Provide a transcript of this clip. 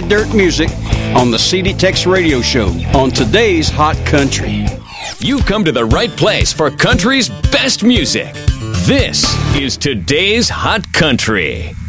dirt music on the CD Tex Radio Show on today's Hot Country. You've come to the right place for country's best music. This is today's Hot Country.